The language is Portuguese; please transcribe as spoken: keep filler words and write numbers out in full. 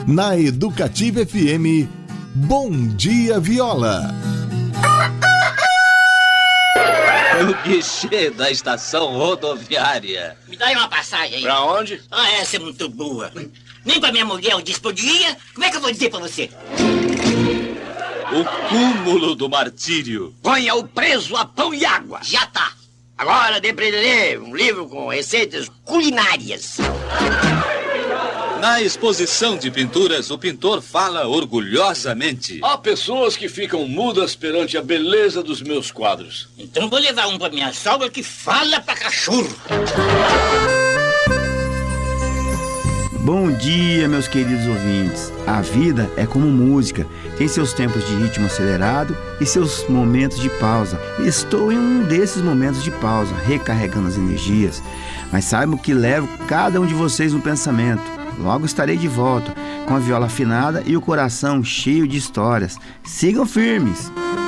Na Educativa F M, Bom Dia Viola. No guichê da estação rodoviária. Me dá aí uma passagem aí. Pra onde? Ah, essa é muito boa. Nem pra minha mulher eu disse podia. Como é que eu vou dizer pra você? O cúmulo do martírio. Ponha o preso a pão e água. Já tá. Agora dê pra ele ler um livro com receitas culinárias. Na exposição de pinturas, o pintor fala orgulhosamente. Há pessoas que ficam mudas perante a beleza dos meus quadros. Então vou levar um pra minha sogra que fala pra cachorro. Bom dia, meus queridos ouvintes. A vida é como música, tem seus tempos de ritmo acelerado e seus momentos de pausa. Estou em um desses momentos de pausa, recarregando as energias. Mas saibam que levo cada um de vocês no pensamento. Logo estarei de volta, com a viola afinada e o coração cheio de histórias. Sigam firmes!